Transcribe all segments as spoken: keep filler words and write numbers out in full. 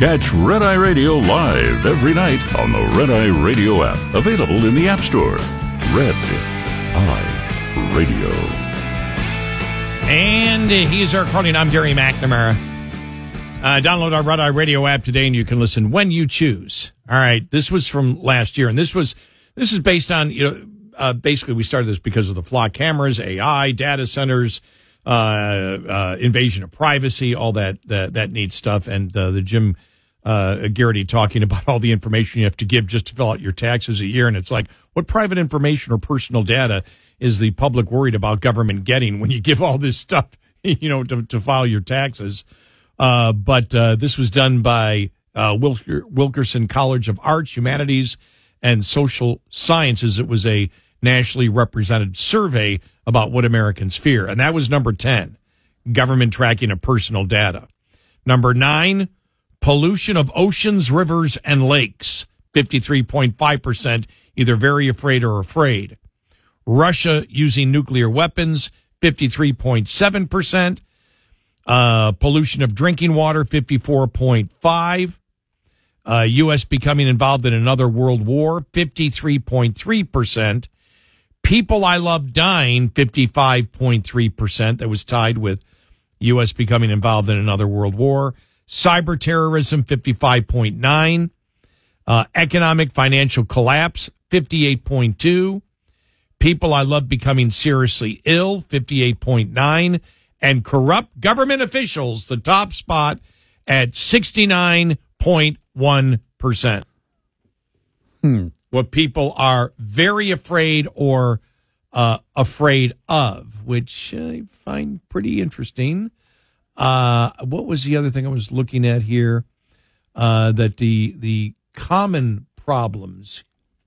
Catch Red Eye Radio live every night on the Red Eye Radio app. Available in the App Store. Red Eye Radio. And he's our calling. I'm Gary McNamara. Uh, download our Red Eye Radio app today, and you can listen when you choose. All right, this was from last year, and this was this is based on, you know, uh, basically we started this because of the flock cameras, A I, data centers, uh, uh, invasion of privacy, all that that, that neat stuff, and uh, the Jim uh, Garrity talking about all the information you have to give just to fill out your taxes a year, and it's like, what private information or personal data is the public worried about government getting when you give all this stuff, you know, to, to file your taxes? Uh, but uh, this was done by uh, Wilker, Wilkerson College of Arts, Humanities, and Social Sciences. It was a nationally represented survey about what Americans fear. And that was number ten, government tracking of personal data. Number nine, pollution of oceans, rivers, and lakes, fifty-three point five percent, either very afraid or afraid. Russia using nuclear weapons, fifty-three point seven percent. Uh, pollution of drinking water, fifty-four point five. Uh, U S becoming involved in another world war, fifty-three point three percent. People I love dying, fifty-five point three percent. That was tied with U S becoming involved in another world war. Cyber terrorism, fifty-five point nine. Uh, economic financial collapse, fifty-eight point two. People I love becoming seriously ill, fifty-eight point nine. And corrupt government officials, the top spot at sixty-nine point one percent. Hmm. What people are very afraid or uh, afraid of, which I find pretty interesting. Uh, what was the other thing I was looking at here? Uh, that the the common problems.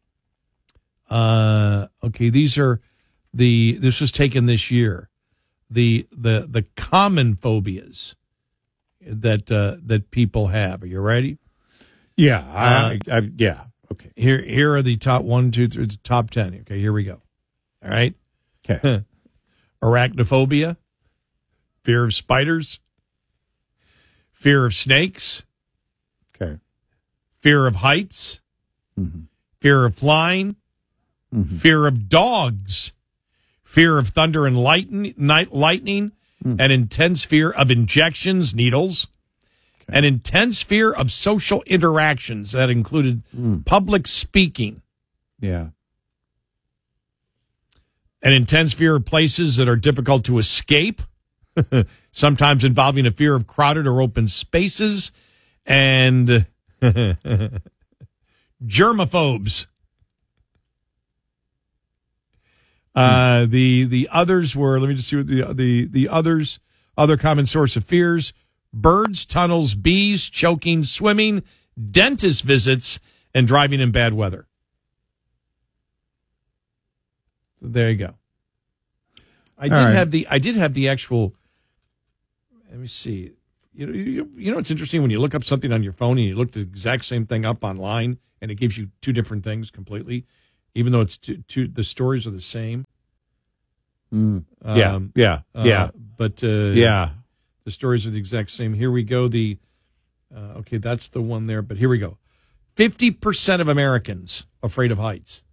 Uh, okay, these are the. This was taken this year. The the the common phobias that uh, that people have. Are you ready? Yeah, I, I, I, yeah. Okay. Here here are the top one, two, three, the top ten. Okay, here we go. All right. Okay. Arachnophobia, fear of spiders, fear of snakes. Okay. Fear of heights, mm-hmm. fear of flying, mm-hmm. fear of dogs. Fear of thunder and lightning, night lightning, mm. an intense fear of injections, needles, okay. an intense fear of social interactions that included mm. public speaking. Yeah. An intense fear of places that are difficult to escape, sometimes involving a fear of crowded or open spaces, and germaphobes. Uh, the the others were, let me just see what the the the others other common source of fears: birds, tunnels, bees, choking, swimming, dentist visits, and driving in bad weather. So there you go. I did right. have the I did have the actual. Let me see. You know, you, you know, it's interesting when you look up something on your phone and you look the exact same thing up online, and it gives you two different things completely. Even though it's two, two, the stories are the same. Mm. Yeah, um, yeah, uh, yeah. But uh, yeah, the stories are the exact same. Here we go. The uh, okay, that's the one there. But here we go. Fifty percent of Americans afraid of heights.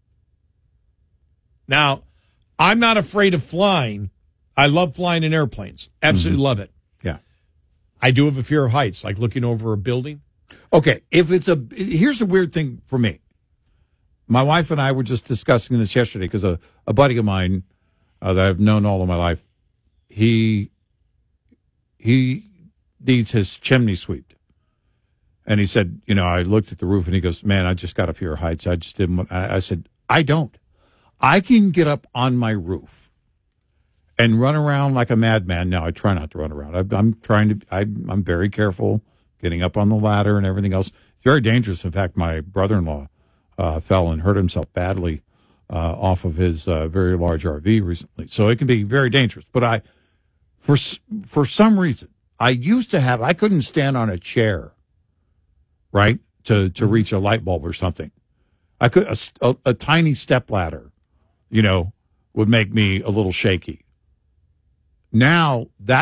Now, I'm not afraid of flying. I love flying in airplanes. Absolutely mm-hmm. love it. Yeah, I do have a fear of heights, like looking over a building. Okay, if it's a here's the weird thing for me. My wife and I were just discussing this yesterday because a, a buddy of mine uh, that I've known all of my life, he he needs his chimney swept. And he said, you know, I looked at the roof and he goes, man, I just got a fear of heights. I just didn't want, I, I said, I don't. I can get up on my roof and run around like a madman. Now, I try not to run around. I, I'm trying to, I, I'm very careful getting up on the ladder and everything else. It's very dangerous. In fact, my brother-in-law Uh, fell and hurt himself badly uh, off of his uh, very large R V recently. So it can be very dangerous. But I, for for some reason, I used to have, I couldn't stand on a chair, right, to, to reach a light bulb or something. I could, a, a, a tiny step ladder, you know, would make me a little shaky. Now that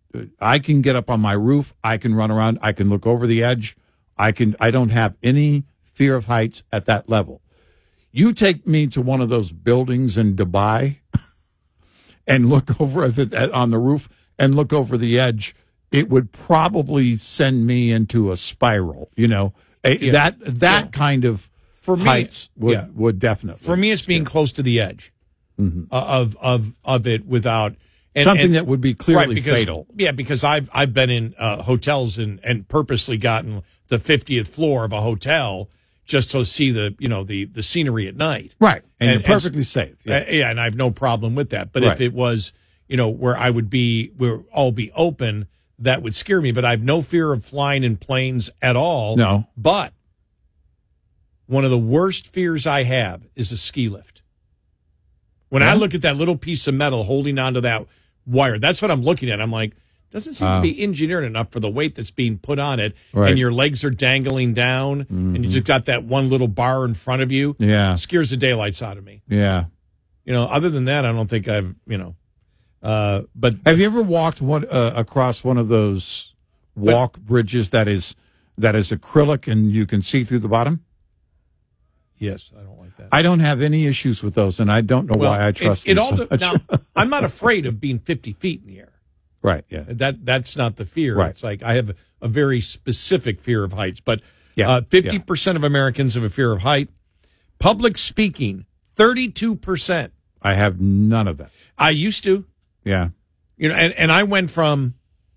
I can get up on my roof. I can run around. I can look over the edge. I can. I don't have any fear of heights at that level. You take me to one of those buildings in Dubai and look over at the, on the roof and look over the edge. It would probably send me into a spiral. You know, a, Yeah. that that Yeah. kind of For me, heights would yeah. would definitely. For me, it's being close to the edge Mm-hmm. uh, of of of it without and, something and- that would be clearly right, because, fatal. Yeah, because I've I've been in uh, hotels and and purposely gotten the fiftieth floor of a hotel just to see the you know the the scenery at night. Right, and, And- you're perfectly safe. Yeah. Yeah. Uh, yeah, and I have no problem with that. But if Right. it was, you know, where I would be, where all be open, that would scare me. But I have no fear of flying in planes at all. No. But one of the worst fears I have is a ski lift. When I Yeah? look at that little piece of metal holding onto that wire, that's what I'm looking at. I'm like, doesn't seem to be engineered enough for the weight that's being put on it. Right. And your legs are dangling down, and you just got that one little bar in front of you. Yeah. Scares the daylights out of me. Yeah. You know, other than that, I don't think I've, you know, uh, but Have you ever walked one uh, across one of those walk bridges that is that is acrylic and you can see through the bottom? yes, I don't like that. I don't have any issues with those, and I don't know why I trust it, it them all so de- much. now, I'm not afraid of being fifty feet in the air. Right. Yeah. That that's not the fear. Right. It's like I have a very specific fear of heights. But Yeah, uh, fifty percent of Americans have a fear of height. Public speaking, thirty-two percent. I have none of that. I used to, Yeah. you know, and, and I went from,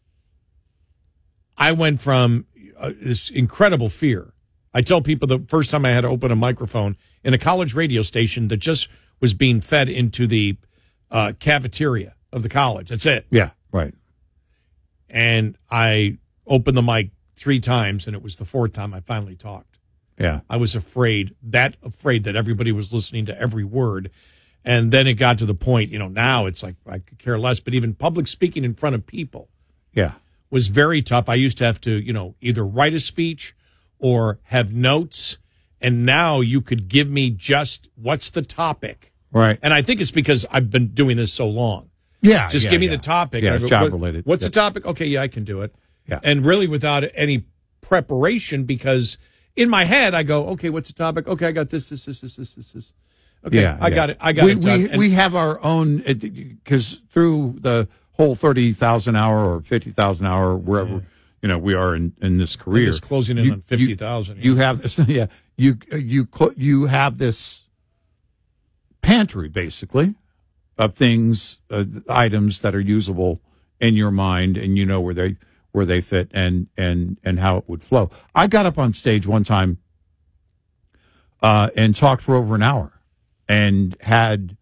I went from uh, this incredible fear. I tell people the first time I had to open a microphone in a college radio station that just was being fed into the uh, cafeteria of the college. That's it. Yeah. Right. And I opened the mic three times, and it was the fourth time I finally talked. Yeah. I was afraid, that afraid that everybody was listening to every word. And then it got to the point, you know, now it's like I could care less. But even public speaking in front of people Yeah. was very tough. I used to have to, you know, either write a speech or have notes. And now you could give me just what's the topic. Right. And I think it's because I've been doing this so long. Yeah. Just yeah, give me yeah. the topic. Yeah. I It's go, job what- related. What's Yeah. the topic? Okay, yeah, I can do it. Yeah. And really without any preparation, because in my head I go, okay, what's the topic? Okay, I got this, this, this, this, this, this, this. Okay, Yeah, I yeah. got it. I got we, it. done. We And- we have our own because through the whole thirty thousand hour or fifty thousand hour wherever you know we are in, in this career. it's closing in you- on fifty thousand. You, you have this, yeah. You you cl- you have this pantry basically of things, uh, items that are usable in your mind, and you know where they where they fit and and and how it would flow. I got up on stage one time uh, and talked for over an hour, and had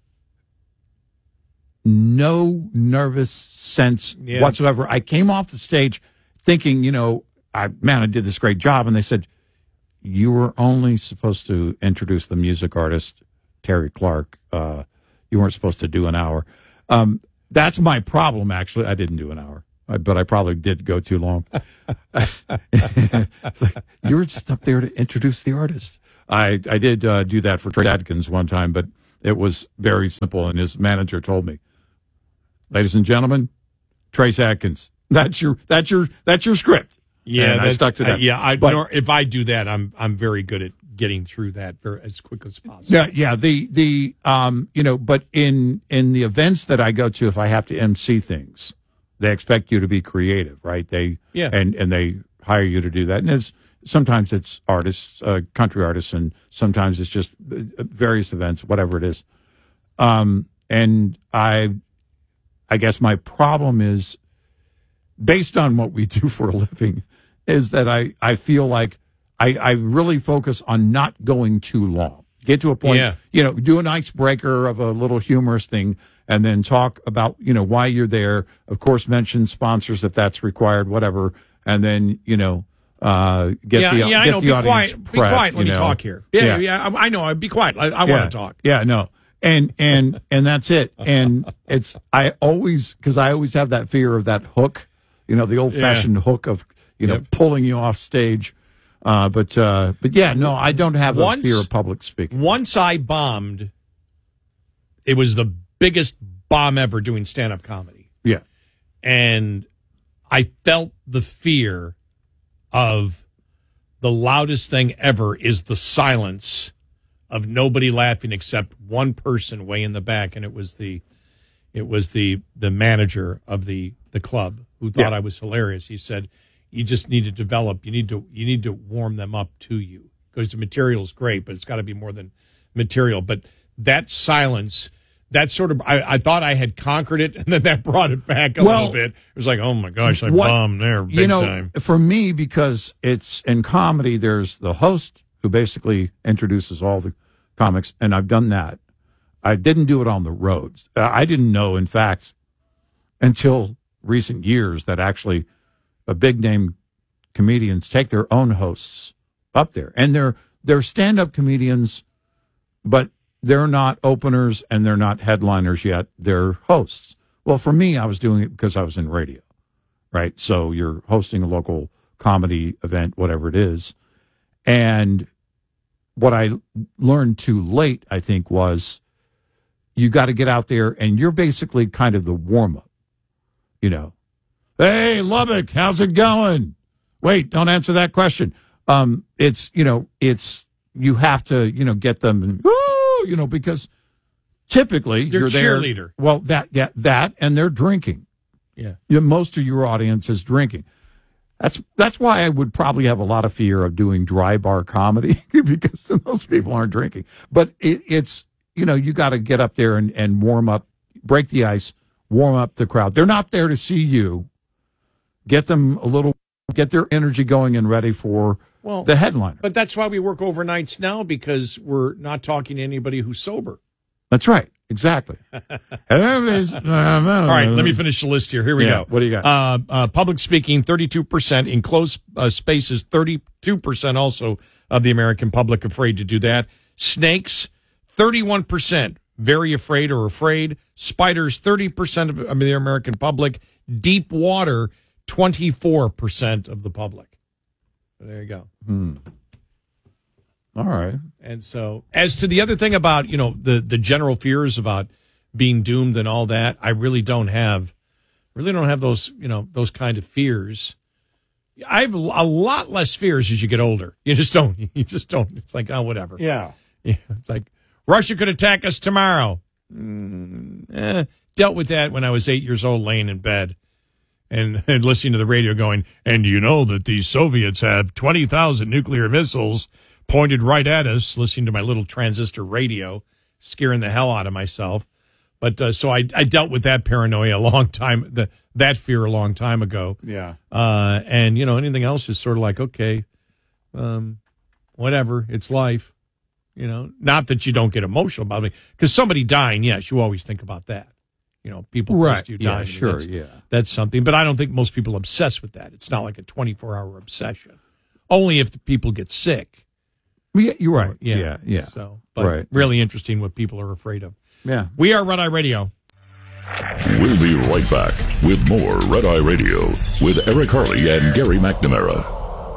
no nervous sense Yeah. whatsoever. I came off the stage thinking, you know, I man, I did this great job, and they said, you were only supposed to introduce the music artist Terry Clark. Uh, you weren't supposed to do an hour. Um, that's my problem. Actually, I didn't do an hour, but I probably did go too long. It's like, you were just up there to introduce the artist. I I did uh, do that for Trey Adkins one time, but it was very simple. And his manager told me, "Ladies and gentlemen, Trace Adkins. That's your that's your that's your script." yeah, and I that's- stuck to uh, that. yeah, I, But- nor, if I do that, I'm I'm very good at getting through that very, as quick as possible. Yeah, yeah. The the um, you know, but in in the events that I go to, if I have to M C things, they expect you to be creative, right? They Yeah. and and they hire you to do that, and it's sometimes it's artists, uh, country artists, and sometimes it's just uh, various events, whatever it is. Um, and I, I guess my problem is, based on what we do for a living, is that I I feel like I, I really focus on not going too long. Get to a point, Yeah. you know, do an icebreaker of a little humorous thing, and then talk about, you know, why you're there. Of course, mention sponsors if that's required, whatever. And then, you know, uh, get yeah, the, yeah, I get know. the Be audience quiet. Be prep, quiet. Let you me know. talk here. Yeah, yeah. I, I know. Be quiet. I, I yeah. want to talk. Yeah, no. And, and, and that's it. And it's, I always, cause I always have that fear of that hook, you know, the old fashioned yeah. hook of, you know, Yep. pulling you off stage. Uh, but, uh, but yeah, no, I don't have Once- a fear of public speaking. Once I bombed, it was the biggest bomb ever doing stand-up comedy. Yeah. And I felt the fear of the loudest thing ever is the silence of nobody laughing except one person way in the back, and it was the it was the the manager of the the club who thought yeah. I was hilarious. He said, "You just need to develop. You need to you need to warm them up to you, because the material is great, but it's got to be more than material." But that silence, that sort of, I, I thought I had conquered it, and then that brought it back a well, little bit. It was like, oh my gosh, I what, bombed there big you know, time. For me, because it's in comedy, there's the host who basically introduces all the comics, and I've done that. I didn't do it on the roads. I didn't know, in fact, until recent years, that actually a big name comedians take their own hosts up there, and they're they're stand-up comedians, but they're not openers and they're not headliners yet. They're hosts. Well, for me, I was doing it because I was in radio, right? So you're hosting a local comedy event, whatever it is. And what I learned too late, I think, was you got to get out there and you're basically kind of the warm-up, you know. Hey, Lubbock, how's it going? Wait, don't answer that question. Um, it's, you know, it's, you have to, you know, get them, woo, you know, because typically you're, you're there. Cheerleader. Well, that, that, that, and they're drinking. Yeah. You know, most of your audience is drinking. That's, that's why I would probably have a lot of fear of doing dry bar comedy because most people aren't drinking. But it, it's, you know, you got to get up there and, and warm up, break the ice, warm up the crowd. They're not there to see you. Get them a little, get their energy going and ready for well, the headliner. But that's why we work overnights now, because we're not talking to anybody who's sober. That's right. Exactly. All right, let me finish the list here. Here we yeah, go. What do you got? Uh, uh, public speaking, thirty-two percent. Enclosed uh, spaces, thirty-two percent also of the American public afraid to do that. Snakes, thirty-one percent very afraid or afraid. Spiders, thirty percent of, of the American public. Deep water, twenty-four percent of the public. So there you go. Hmm. All right. And so, as to the other thing about, you know, the, the general fears about being doomed and all that, I really don't have, really don't have those, you know, those kind of fears. I have a lot less fears as you get older. You just don't, you just don't. It's like, oh, whatever. Yeah. Yeah. It's like, Russia could attack us tomorrow. Mm, eh, dealt with that when I was eight years old, laying in bed and, and listening to the radio going, and you know that the Soviets have twenty thousand nuclear missiles pointed right at us, listening to my little transistor radio, scaring the hell out of myself. But uh, so I, I dealt with that paranoia a long time, the, that fear a long time ago. Yeah. Uh, and, you know, anything else is sort of like, okay, um, whatever, it's life. You know, not that you don't get emotional about it, because somebody dying, yes, you always think about that. You know, people close right. to you yeah, dying. Sure, that's, yeah. That's something. But I don't think most people obsess with that. It's not like a twenty-four hour obsession. Only if the people get sick. Yeah, you're right. Yeah, yeah. yeah. So, but right. really interesting what people are afraid of. Yeah. We are Red Eye Radio. We'll be right back with more Red Eye Radio with Eric Harley and Gary McNamara.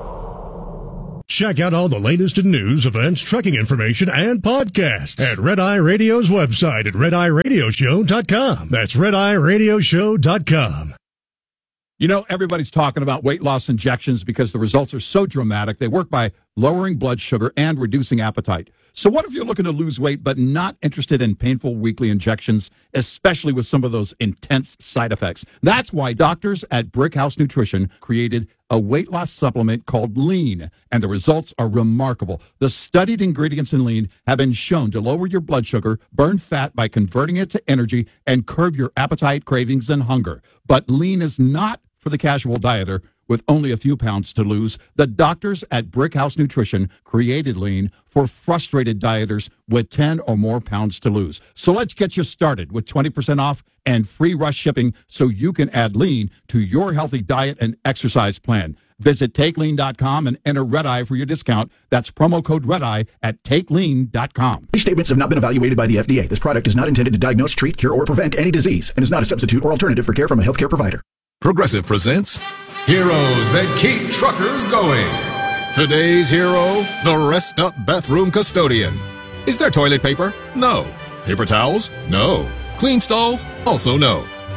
Check out all the latest in news, events, trucking information, and podcasts at Red Eye Radio's website at red eye radio show dot com. That's red eye radio show dot com. You know, everybody's talking about weight loss injections because the results are so dramatic. They work by lowering blood sugar and reducing appetite. So what if you're looking to lose weight but not interested in painful weekly injections, especially with some of those intense side effects? That's why doctors at Brickhouse Nutrition created a weight loss supplement called Lean, and the results are remarkable. The studied ingredients in Lean have been shown to lower your blood sugar, burn fat by converting it to energy, and curb your appetite, cravings, and hunger. But Lean is not for the casual dieter with only a few pounds to lose. The doctors at Brickhouse Nutrition created Lean for frustrated dieters with ten or more pounds to lose. So let's get you started with twenty percent off and free rush shipping so you can add Lean to your healthy diet and exercise plan. Visit take lean dot com and enter Red Eye for your discount. That's promo code Red Eye at take lean dot com. These statements have not been evaluated by the F D A. This product is not intended to diagnose, treat, cure, or prevent any disease and is not a substitute or alternative for care from a healthcare provider. Progressive presents Heroes That Keep Truckers Going. Today's hero, the Rest Up Bathroom Custodian. Is there toilet paper? No. Paper towels? No. Clean stalls? Also no.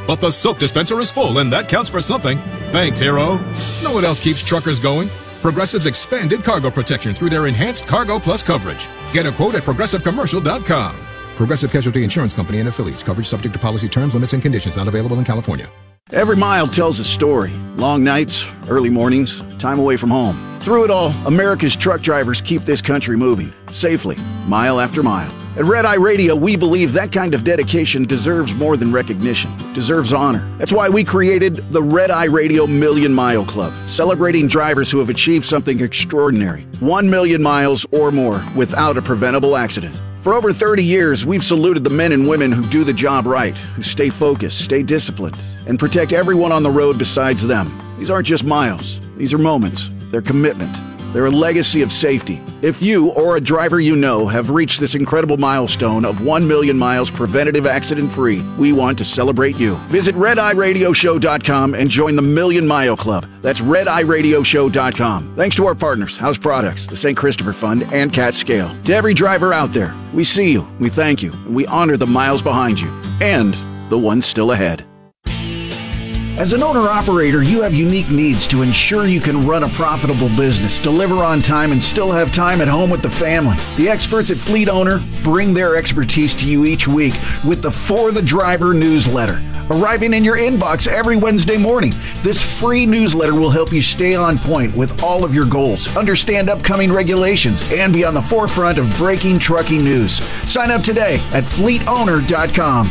But the soap dispenser is full, and that counts for something. Thanks, Hero. Know what else keeps truckers going? Progressive's expanded cargo protection through their enhanced Cargo Plus coverage. Get a quote at progressive commercial dot com. Progressive Casualty Insurance Company and affiliates. Coverage subject to policy terms, limits, and conditions. Not available in California. Every mile tells a story. Long nights, early mornings, time away from home. Through it all, America's truck drivers keep this country moving, safely, mile after mile. At Red Eye Radio, we believe that kind of dedication deserves more than recognition, deserves honor. That's why we created the Red Eye Radio Million Mile Club, celebrating drivers who have achieved something extraordinary. One million miles or more without a preventable accident. For over thirty years, we've saluted the men and women who do the job right, who stay focused, stay disciplined, and protect everyone on the road besides them. These aren't just miles. These are moments. They're commitment. They're a legacy of safety. If you or a driver you know have reached this incredible milestone of one million miles preventative accident-free, we want to celebrate you. Visit red eye radio show dot com and join the Million Mile Club. That's red eye radio show dot com. Thanks to our partners, House Products, the Saint Christopher Fund, and Cat Scale. To every driver out there, we see you, we thank you, and we honor the miles behind you and the ones still ahead. As an owner-operator, you have unique needs to ensure you can run a profitable business, deliver on time, and still have time at home with the family. The experts at Fleet Owner bring their expertise to you each week with the For the Driver newsletter, arriving in your inbox every Wednesday morning. This free newsletter will help you stay on point with all of your goals, understand upcoming regulations, and be on the forefront of breaking trucking news. Sign up today at fleet owner dot com.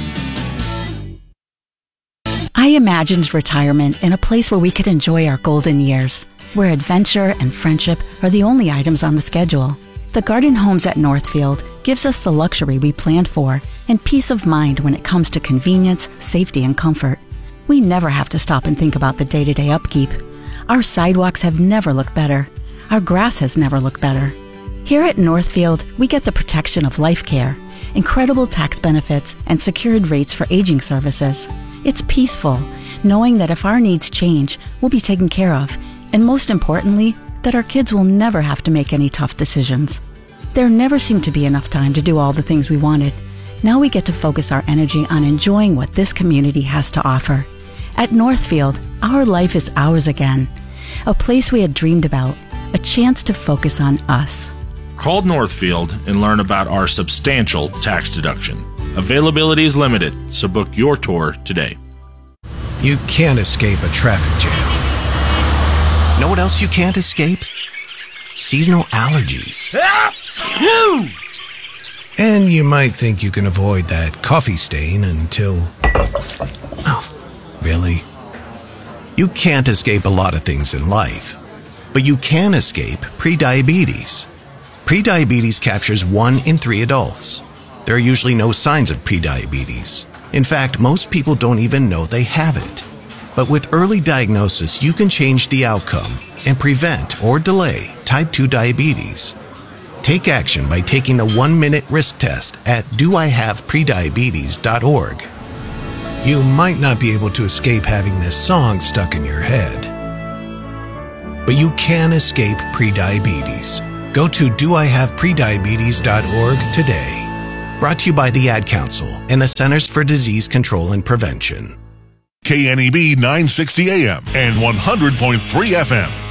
I imagined retirement in a place where we could enjoy our golden years, where adventure and friendship are the only items on the schedule. The Garden Homes at Northfield gives us the luxury we planned for and peace of mind when it comes to convenience, safety, and comfort. We never have to stop and think about the day-to-day upkeep. Our sidewalks have never looked better. Our grass has never looked better. Here at Northfield, we get the protection of life care, incredible tax benefits, and secured rates for aging services. It's peaceful, knowing that if our needs change, we'll be taken care of, and most importantly, that our kids will never have to make any tough decisions. There never seemed to be enough time to do all the things we wanted. Now we get to focus our energy on enjoying what this community has to offer. At Northfield, our life is ours again, a place we had dreamed about, a chance to focus on us. Call Northfield and learn about our substantial tax deduction. Availability is limited, so book your tour today. You can't escape a traffic jam. Know what else you can't escape? Seasonal allergies. And you might think you can avoid that coffee stain until... Oh, really? You can't escape a lot of things in life, but you can escape prediabetes. Prediabetes captures one in three adults. There are usually no signs of prediabetes. In fact, most people don't even know they have it. But with early diagnosis, you can change the outcome and prevent or delay type two diabetes. Take action by taking the one-minute risk test at do I have prediabetes dot org. You might not be able to escape having this song stuck in your head, but you can escape prediabetes. Go to do I have prediabetes dot org today. Brought to you by the Ad Council and the Centers for Disease Control and Prevention. K N E B nine sixty A M and one hundred point three F M.